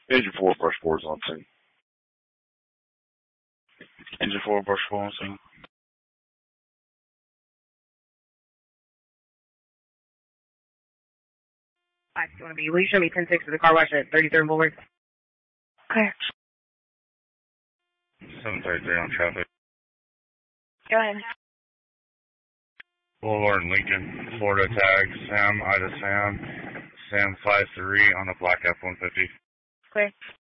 Engine 4, brush 4 is on scene. Engine 4, brush 4 on scene. Alright, you want to be, will you show me 10-6 to the car wash at 33rd and Boulevard? Clear. 733 on traffic. Go ahead. Boulevard and Lincoln, Florida tag, Sam, Ida Sam, Sam 53 on a black F-150. Clear.